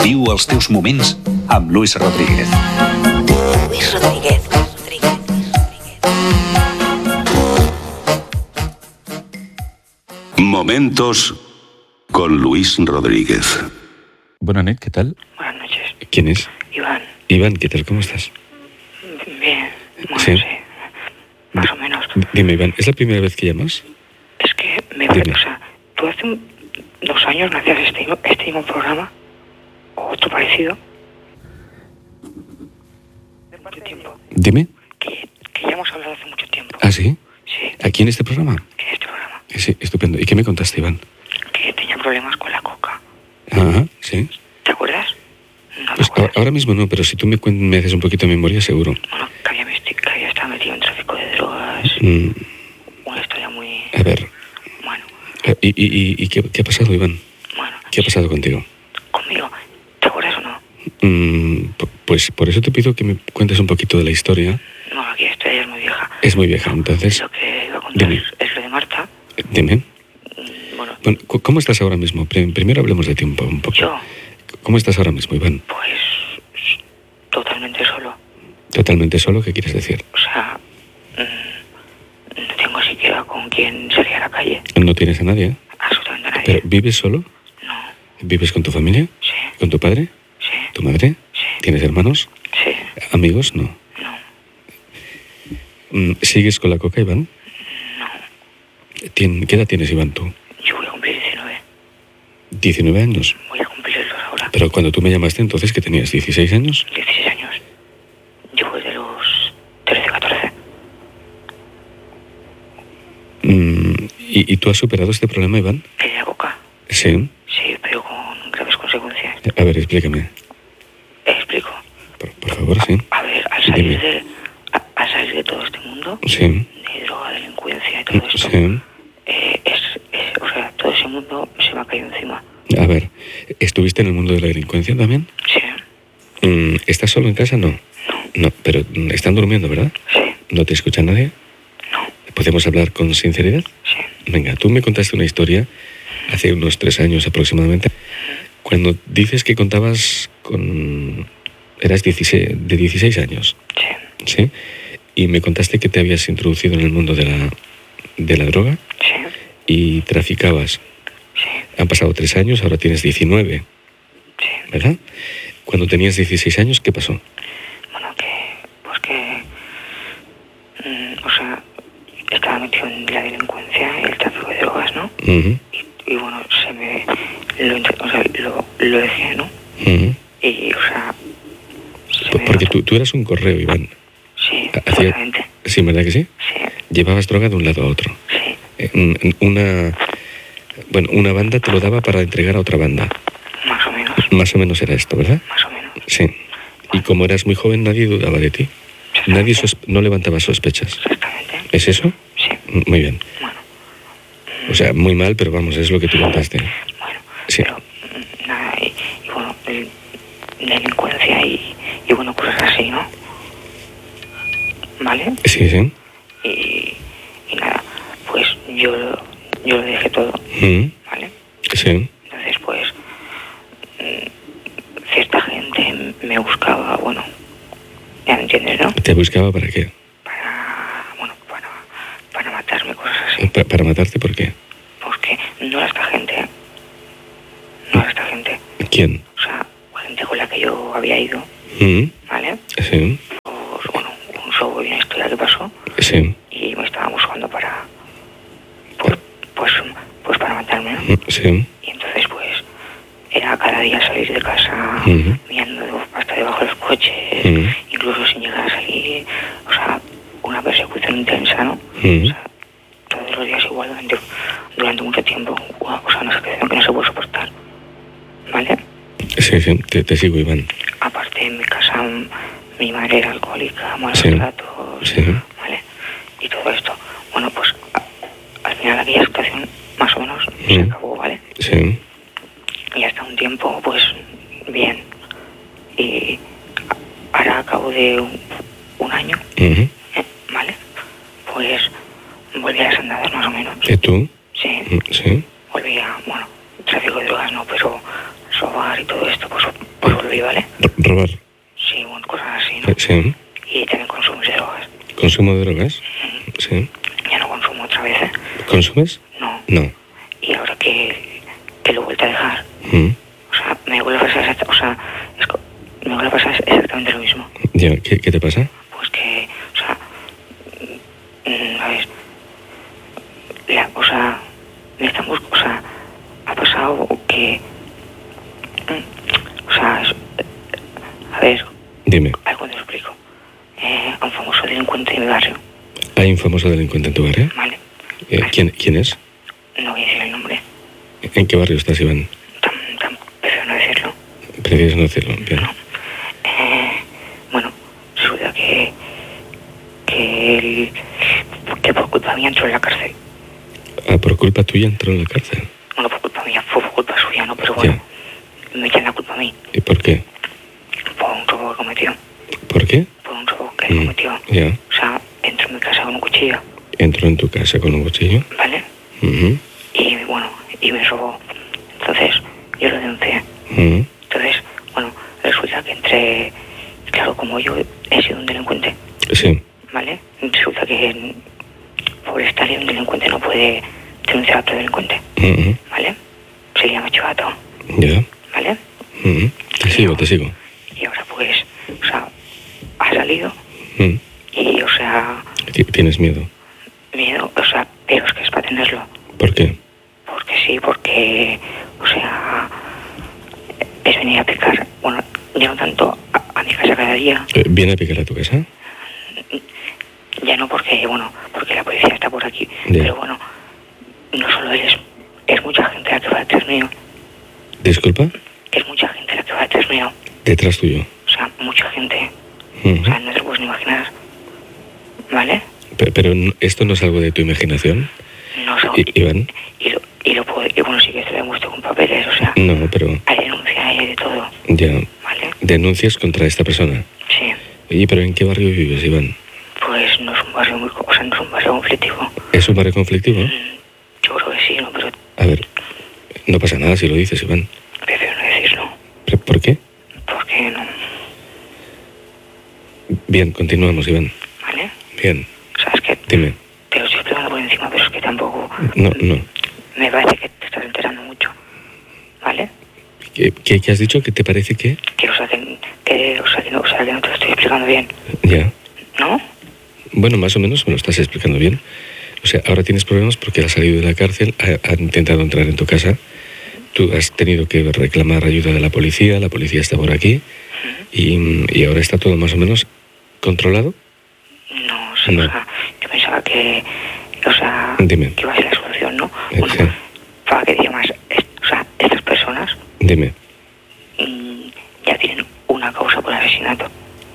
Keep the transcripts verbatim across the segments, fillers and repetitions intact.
Viu els teus moments amb Luis Rodríguez. Luis Rodríguez. Momentos con Luis Rodríguez. Buenas noches, ¿qué tal? Buenas noches. ¿Quién es? Iván. Iván, ¿qué tal? ¿Cómo estás? Bien. Bueno, Sí. sí. Más o menos. Dime, Iván, ¿es la primera vez que llamas? Es que me Dime. parece, o sea, tú hace un- dos años no hacías este, mismo- este mismo programa, o otro parecido. Hace mucho tiempo. Dime. Que, que ya hemos hablado hace mucho tiempo. ¿Ah, sí? Sí, ¿Aquí en este programa? que en este programa. Sí, estupendo. ¿Y qué me contaste, Iván? Que tenía problemas con la coca. Ajá, sí. ¿Te acuerdas? No me Pues acuerdo. a- ahora mismo no, pero si tú me, cuen- me haces un poquito de memoria, seguro. Bueno, que había, mesti- que había estado metido en tráfico de drogas. Mm, Una historia muy... a ver, Bueno, eh, ¿y, y, y- y qué, qué ha pasado, Iván? bueno. ¿Qué ha pasado contigo? Conmigo. ¿Te acuerdas o no? Mm, pu- pues por eso te pido que me cuentes un poquito de la historia. No, aquí esta ya es muy vieja. Es muy vieja, entonces, Lo que iba a contar Dime. es, es lo de Marta. eh, dime. Mm, Bueno, Bueno, cu- ¿cómo estás ahora mismo? Prim- Primero hablemos de ti un, po- un poco. yo, ¿Cómo estás ahora mismo, Iván? pues, totalmente solo. ¿Totalmente solo? ¿Qué quieres decir? O sea, mm, no tengo siquiera con quién salir a la calle. ¿No tienes a nadie? Absolutamente a nadie. ¿Pero vives solo? No, ¿Vives con tu familia? sí, ¿Con tu padre? sí, ¿Tu madre? sí, ¿Tienes hermanos? sí, ¿Amigos? No. no, Mm, ¿Sigues con la coca, Iván? no. Tien- ¿Qué edad tienes, Iván, tú? Yo voy a cumplir diecinueve. diecinueve años. Voy a cumplirlos ahora. Pero cuando tú me llamaste, entonces, ¿que tenías? ¿dieciséis años? dieciséis años. Yo voy de los trece, catorce. Mm, ¿y, ¿Y tú has superado este problema, Iván? ¿El de la coca? Sí. Sí, pero con graves consecuencias. A ver, explícame. Explico. Por, por favor, sí. A ver, al salir Dime. de, a- al salir de todo este mundo, Sí. de droga, delincuencia y todo esto, Sí. eh, es, es- o sea, todo ese mundo se me ha caído encima. A ver, ¿estuviste en el mundo de la delincuencia también? Sí, Mm, ¿Estás solo en casa? No. No, pero mm, están durmiendo, ¿verdad? sí, ¿No te escucha nadie? no, ¿Podemos hablar con sinceridad? sí, Venga, tú me contaste una historia hace unos tres años aproximadamente, cuando dices que contabas con... eras dieciséis, de dieciséis años, sí, ¿sí? Y me contaste que te habías introducido en el mundo de la, de la droga sí, y traficabas. sí, Han pasado tres años, ahora tienes diecinueve, sí. ¿verdad? Cuando tenías dieciséis años, ¿qué pasó? Bueno, que, pues que, mm, o sea, estaba metido en la delincuencia y el tráfico de drogas, ¿no? Ujú, Y, y bueno, se me, lo, entre- o sea, lo, lo dejé, ¿no? ujú. Y, o sea, se Por- me Porque notó- tú, tú eras un correo, Iván. Sí, Hacía- exactamente. Sí, ¿verdad que sí? Sí, Llevabas droga de un lado a otro. sí, Eh, un- Una... Bueno, una banda te lo daba para entregar a otra banda. más o menos, Más o menos era esto, ¿verdad? más o menos. Sí. Y como eras muy joven, nadie dudaba de ti. Nadie Exactamente. sospe- no levantaba sospechas. Exactamente. ¿Es eso? Sí, M- Muy bien. bueno, O sea, muy mal, pero vamos, es lo que tú contaste. bueno. Sí. Pero, mm, nada, y, y bueno, el- delincuencia y, y bueno, cosas así, ¿no? ¿Vale? Sí, sí. Y, y nada, pues yo, lo- yo lo dejé todo, Mm, ¿vale? Sí. Entonces, pues, mm, cierta gente me buscaba, bueno, ya me entiendes, ¿no? ¿Te buscaba para qué? Para, bueno, para, para matarme, cosas así. Pa- ¿Para matarte por qué? Porque no era esta gente, no era esta gente. ¿Quién? O sea, gente con la que yo había ido, Mm, ¿vale? Sí. Pues, bueno, un show y una historia que pasó Sí. y me estaban buscando para, pues, pues, pues para matarme, ¿no? Mm, Sí. Y entonces, pues, era cada día salir de casa Ujú. mirando hasta debajo de los coches, Ujú. incluso sin llegar a salir, o sea, una persecución intensa, ¿no? Ujú. O sea, todos los días igual durante, durante mucho tiempo, o sea, una situación que no se puede soportar, ¿vale? Sí, sí. Te, te sigo, Iván. Aparte, en mi casa, m- mi madre era alcohólica, malos Sí. tratos, Sí. ¿vale? Y todo esto. Bueno, pues, a- al final aquella situación, más o menos, se Mm. acabó, ¿vale? Sí. Y hasta un tiempo, pues, bien. Y a- ahora, a cabo de un, un año, Ujú. eh, ¿vale? Pues, volví a las andadas, más o menos. ¿Y tú? Sí, Mm, Sí. volví a, bueno, tráfico de drogas no, pero robar y todo esto, pues, hobby, ¿vale? R- ¿Robar? Sí, bueno, cosas así, ¿no? Eh, Sí. Y también consumo de drogas. ¿Consumo de drogas? Sí. Ya no consumo otra vez, ¿eh? ¿Consumes? No. No. Y ahora que, que lo he vuelto a dejar, Mm. o sea, me vuelve a pasar, exacta- o sea, es co- me vuelve a pasar exactamente lo mismo. Ya, ¿qué, qué te pasa? Pues que, o sea, mm, a ver, la, o sea, me están bus- o sea, ha pasado que, mm, o sea, es- a ver, Dime, a ver cuando lo explico. Eh, a un famoso delincuente de mi barrio, ¿hay un famoso delincuente en tu barrio? ¿vale? Eh, ¿quién, ¿Quién es? No voy a decir el nombre, ¿En qué barrio estás, Iván? tan, tan, prefiero no decirlo. Prefieres no decirlo. Bien. Eh, bueno, resulta que, que él, que por culpa mía entró en la cárcel. Ah, por culpa tuya entró en la cárcel. Bueno, por culpa mía, fue por culpa suya, ¿no? Pero bueno, me echan la culpa a mí. ¿Y por qué? Por un robo que cometió. ¿Por qué? Por un robo que él Mm, cometió. Ya. O sea, entró en mi casa con un cuchillo, Entró en tu casa con un cuchillo. ¿vale? Ujú, Y bueno, y me robó. Entonces, yo lo denuncié. ujú. Entonces, bueno, resulta que entre... Claro, como yo he sido un delincuente, Sí. ¿vale? Resulta que por esta ley un delincuente no puede denunciar a otro delincuente, Ujú, ¿vale? Se llama chivato, Ya. ¿vale? Ujú. Te sigo, te sigo. Y ahora pues, o sea, ha salido Mm. y, o sea, Ti- ¿Tienes miedo? miedo, o sea, pero es que es para tenerlo. ¿Por qué? Porque sí, porque, o sea, es venir a picar, bueno, ya no tanto a, a mi casa cada día, Eh, ¿Viene a picar a tu casa? ya no porque, bueno, porque la policía está por aquí, Ya. pero bueno, no solo él, es, es mucha gente la que va detrás mío, ¿Disculpa? es mucha gente la que va detrás mío, Detrás tuyo. o sea, mucha gente, Ujú. o sea, no te lo puedes ni imaginar, ¿vale? Pe- Pero no- esto no es algo de tu imaginación, No sé, I- Iván. y lo, y lo puedo, y bueno, sí que te lo demuestro con papeles, o sea, No, pero hay denuncia, hay de todo, ya. ¿vale? Denuncias contra esta persona. Sí, Oye, ¿pero en qué barrio vives, Iván? pues no es un barrio muy, co- o sea, no es un barrio conflictivo. ¿Es un barrio conflictivo? Mm, Yo creo que sí, ¿no? Pero A ver, no pasa nada si lo dices, Iván. prefiero no decirlo, ¿Pero ¿Por qué? porque no, Bien, continuamos, Iván. ¿vale? Bien, O sea, es que dime. te lo estoy explicando por encima, pero es que tampoco No, no. me parece que te estás enterando mucho, ¿vale? ¿Qué, qué, qué has dicho? ¿Qué te parece que? Que, o sea, que, que, o sea, que no, o sea, que no te lo estoy explicando bien, Ya. ¿no? Bueno, más o menos me lo estás explicando bien. O sea, ahora tienes problemas porque él ha salido de la cárcel, ha, ha intentado entrar en tu casa. Tú has tenido que reclamar ayuda de la policía, la policía está por aquí y, y ahora está todo más o menos controlado. No, o sea, No. o sea, yo pensaba que, o sea, Dime. que iba a ser la solución, ¿no? Eh, Bueno, sí. para que diga más, es- o sea, estas personas Dime. mm, ya tienen una causa por asesinato,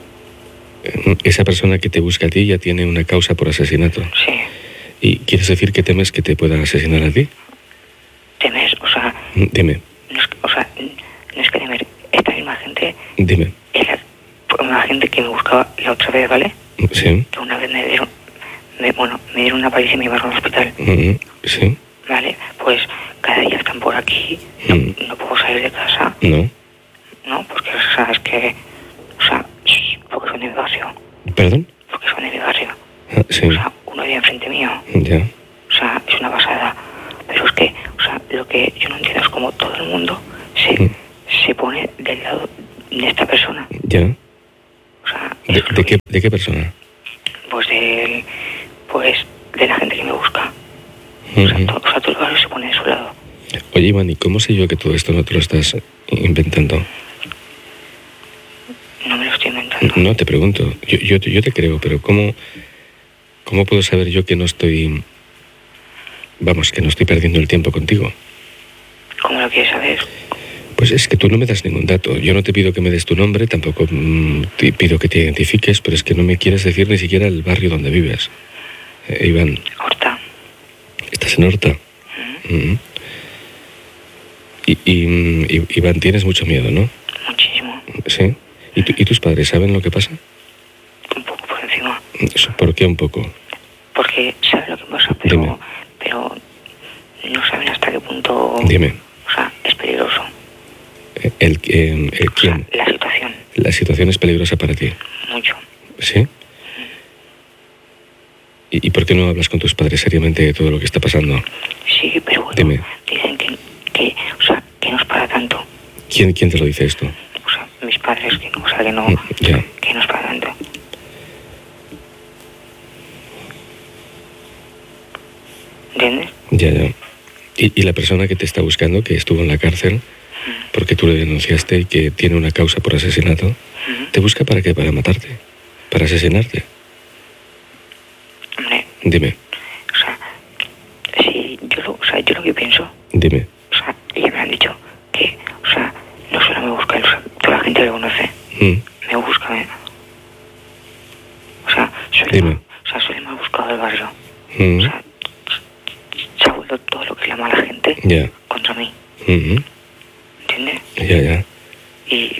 Esa persona que te busca a ti ya tiene una causa por asesinato. sí. ¿Y quieres decir que temes que te puedan asesinar a ti? Temes, o sea, Dime, no es, que- o sea, no es que temer, esta misma gente dime. es la, fue una gente que me buscaba la otra vez, ¿vale? ¿Sí? Que una vez me dieron, me, bueno, me dieron una paliza y me llevaron al hospital, Mm, ¿Sí? ¿vale? Pues cada día están por aquí, no, Mm. no puedo salir de casa, ¿No? ¿no? Porque, o sea, es que, o sea, shh, porque son de mi barrio, ¿Perdón? porque son de mi barrio, Ah, sí, o sea, uno vive enfrente mío, ya. o sea, es una pasada, pero es que, o sea, lo que yo no entiendo es cómo todo el mundo se, Mm. se pone del lado de esta persona, ¿Ya? o sea, ¿De, es lo de que- qué, ¿De qué persona? pues de, pues de la gente que me busca, o sea, Ujú. to- o sea, todo el barrio se pone de su lado. Oye, Iván, ¿y cómo sé yo que todo esto no te lo estás inventando? No me lo estoy inventando. No, te pregunto. Yo, yo, yo te creo, pero ¿cómo, ¿cómo puedo saber yo que no estoy... Vamos, que no estoy perdiendo el tiempo contigo? ¿Cómo lo quieres saber? Pues es que tú no me das ningún dato. Yo no te pido que me des tu nombre, tampoco mm, te pido que te identifiques, pero es que no me quieres decir ni siquiera el barrio donde vives. Eh, Iván, Horta. ¿estás en Horta? Mm. Y, y, mm, y- Iván, tienes mucho miedo, ¿no? Muchísimo. ¿Sí? ¿Y, tu- ¿Y tus padres saben lo que pasa? Un poco por encima. ¿Por qué un poco? Porque saben lo que pasa, pero, Dime. pero no saben hasta qué punto, Dime. o sea, es peligroso. El, eh, el ¿quién? La situación. La situación es peligrosa para ti. Mucho. ¿Sí? ¿Y, y por qué no hablas con tus padres seriamente de todo lo que está pasando? Sí, pero bueno, Dime. dicen que, que, o sea, que no es para tanto. ¿Quién, quién te lo dice esto? O sea, mis padres, que no, o sea, que no, Mm, ya. que no es para tanto. ¿Entiendes? Ya, ya. Y, y la persona que te está buscando, que estuvo en la cárcel, porque tú le denunciaste y que tiene una causa por asesinato, Ujú. ¿te busca para qué? ¿Para matarte? ¿Para asesinarte? Hombre, Dime, o sea, si yo lo, o sea, yo lo que pienso, dime. o sea, ya me han dicho que, o sea, no solo me busca, o sea, toda la gente que conoce, Mm, me busca, ¿eh? O sea, soy Dime. el, o sea, soy el más buscado del barrio. mm, O sea, se ha vuelto todo lo que es la mala gente Ya. contra mí, mm, ¿entiendes? Ya, ya. Y,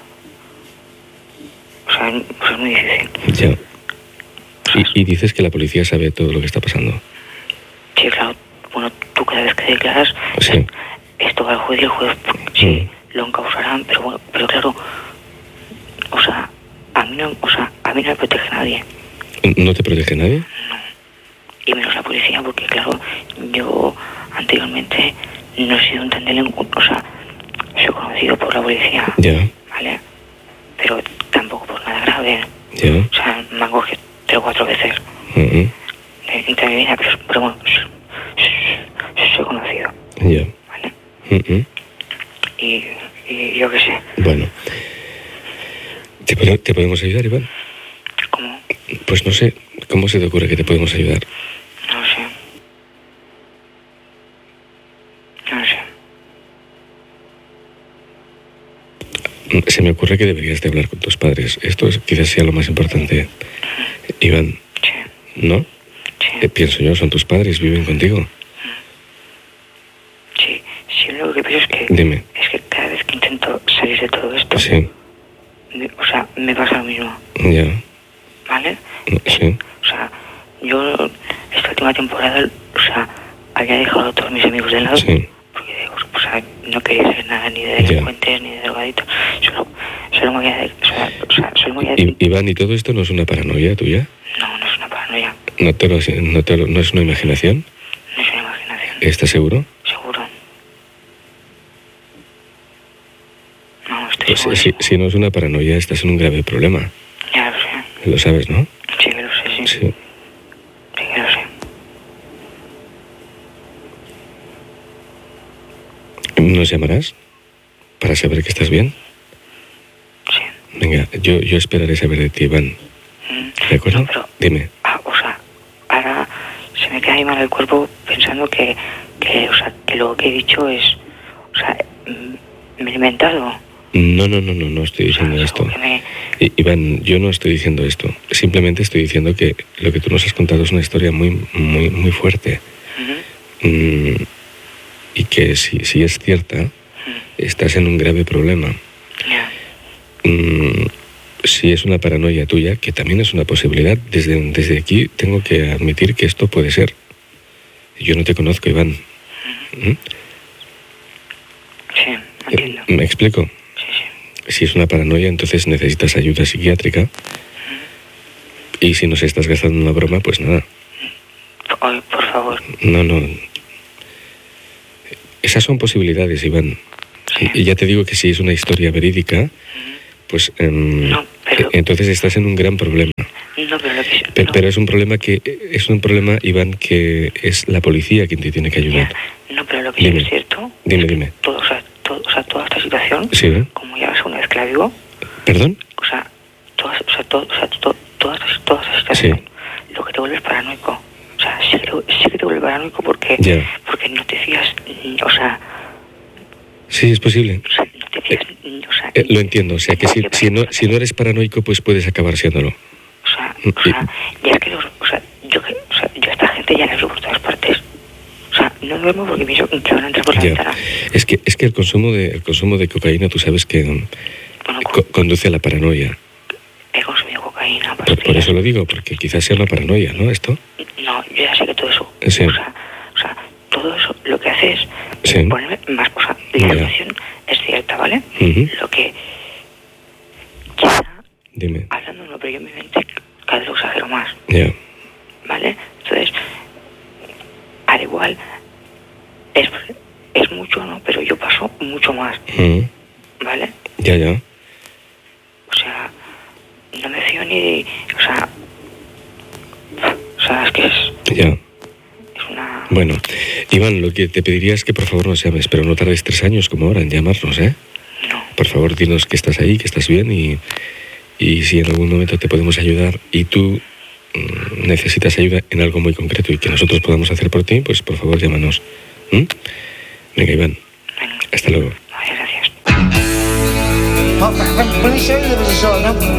o sea, pues es muy difícil. Ya. Y, y dices que la policía sabe todo lo que está pasando. Sí, claro, bueno, tú cada vez que declaras, Sí. esto va al juez y el juez, sí, Mm. lo encausarán, pero bueno, pero claro, o sea, a mí no, o sea, a mí no me protege nadie, ¿No te protege nadie? y menos la policía, porque claro, yo anteriormente no he sido un tan delincuente, o sea, soy conocido por la policía, Ya, ¿vale? Pero tampoco por nada grave, ya. o sea, me han cogido tres o cuatro veces mm, mm, de, de mi vida, pero, pero bueno, soy, soy conocido, Ya. ¿vale? mm, mm. Y, y yo qué sé, Bueno. ¿Te, pode- ¿Te podemos ayudar, Iván? como, Pues no sé. ¿Cómo se te ocurre que te podemos ayudar? no sé, no sé, Mm, Se me ocurre que deberías de hablar con tus padres. Esto es, quizás sea lo más importante. Iván, sí, ¿no? sí, Eh, pienso yo, son tus padres, viven contigo. sí, sí, lo que pienso es que, Dime. es que cada vez que intento salir de todo esto, Sí, me- o sea, me pasa lo mismo, ya. ¿vale? Sí, O sea, yo esta última temporada, o sea, había dejado a todos mis amigos de lado, sí. porque, o sea, no quería ser nada ni de delincuentes ni de drogaditos, solo, solo me había, o sea, o sea, solo me había, I- Iván, ¿y todo esto no es una paranoia tuya? no, no es una paranoia, ¿No, te lo, no, te lo- no es una imaginación? no es una imaginación, ¿Estás seguro? seguro. No, estoy Pues seguro. si, si no es una paranoia, estás en un grave problema. Ya lo sé, Lo sabes, ¿no? sí que lo sé, sí, sí, Sí. que lo sé. ¿Nos llamarás para saber que estás bien? Sí. Venga, yo, yo esperaré saber de ti, Iván. Mm. ¿De acuerdo? No, pero, Dime. ah, o sea, ahora se me queda ahí mal el cuerpo pensando que, que, o sea, que lo que he dicho es, o sea, mm, me he inventado. No, no, no, no, no estoy O sea, diciendo algo esto. que me, I- Iván, yo no estoy diciendo esto. Simplemente estoy diciendo que lo que tú nos has contado es una historia muy, muy, muy fuerte. Ujú. Mm, y que si, si es cierta, estás en un grave problema. Ya. Mm, si es una paranoia tuya, que también es una posibilidad, desde, desde aquí tengo que admitir que esto puede ser. Yo no te conozco, Iván. ¿Mm? Sí, entiendo. ¿Me explico? Sí, sí. Si es una paranoia, entonces necesitas ayuda psiquiátrica. Y si nos estás gastando una broma, pues nada. Ay, por favor. No, no. Esas son posibilidades, Iván. Sí. Y ya te digo que si es una historia verídica, pues em, No, pero- entonces estás en un gran problema. No, pero lo que Pe- no, Pero es un problema que es un problema, Iván, que es la policía quien te tiene que ayudar. ya. No, pero lo que sí Dime. es cierto, Dime, dime. todo, o sea, todo, o sea, toda esta situación, Sí. como ya es una vez que la digo, ¿Perdón? o sea, todas, o sea, todo, o sea, to- toda, esta- toda esta situación, lo que te vuelve es paranoico. O sea, sí que, te- sí que te vuelve paranoico porque, Ya. porque no te fías, ni- o sea, Sí, es posible. o sea, no te fías, ni- o sea, Eh, lo entiendo. O sea, que si, si, no, si no eres paranoico, pues puedes acabar siéndolo. O sea, o sea, ya es que los, o sea, yo que, o sea, yo a esta gente ya la veo por todas partes. O sea, no duermo porque pienso que van a entrar por la Ya. ventana. Es que, es que el consumo de, el consumo de cocaína, tú sabes que um, Bueno, co- conduce a la paranoia. he consumido cocaína, Por, por pastillas. eso lo digo, porque quizás sea una paranoia, ¿no? Esto. No, yo ya sé que todo eso, Sí. o sea, o sea, todo eso lo que hace es Sí. ponerme más, o sea, Ya. la situación es cierta, ¿vale? ¿vale? Ujú. Lo que quizá, Dime. hablando no, pero yo en mi mente cada vez lo exagero más, Ya. ¿vale? Entonces, al igual, es, es mucho, ¿no? Pero yo paso mucho más, Ujú. ¿vale? Ya, ya. O sea, no me fío ni de... O sea... O sea, es que es, Ya. es una... Bueno, Iván, lo que te pediría es que por favor nos llames, pero no tardes tres años como ahora en llamarnos, ¿eh? No, Por favor, dinos que estás ahí, que estás bien y, y si en algún momento te podemos ayudar y tú mm, necesitas ayuda en algo muy concreto y que nosotros podamos hacer por ti, pues por favor llámanos. ¿Mm? Venga, Iván, venga, hasta luego. vale, gracias. Oh, let me show you the resort. No?